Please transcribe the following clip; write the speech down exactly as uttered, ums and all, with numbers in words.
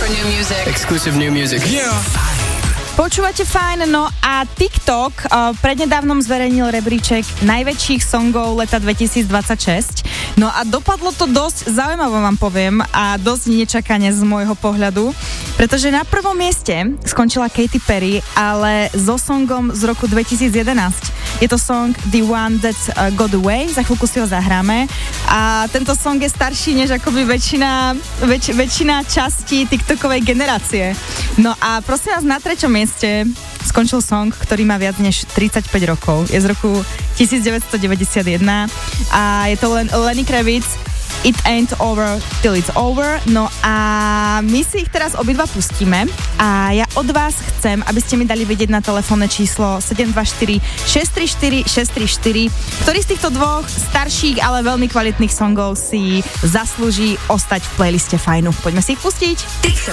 new music. Exclusive new music. Yeah. Počúvate Fajn, no a TikTok uh, prednedávnom zverejnil rebríček najväčších songov leta dvetisícdvadsaťšesť. No a dopadlo to dosť zaujímavé, vám poviem, a dosť nečakane z môjho pohľadu, pretože na prvom mieste skončila Katy Perry, ale so songom z roku dvetisícjedenásť. Je to song The One That Got Away, za chvíľku si ho zahráme a tento song je starší než akoby väčšina, väč, väčšina častí TikTokovej generácie. No a prosím vás, na treťom mieste skončil song, ktorý má viac než tridsaťpäť rokov. Je z roku devätnásťstodeväťdesiatjeden a je to Len- Lenny Kravitz, It Ain't Over Till It's Over. No a my si ich teraz obidva pustíme a ja od vás chcem, aby ste mi dali vedieť na telefónne číslo sedem dva štyri šesť tri štyri šesť tri štyri, ktorý z týchto dvoch starších, ale veľmi kvalitných songov si zaslúži ostať v playliste Fajnu. Poďme si ich pustiť.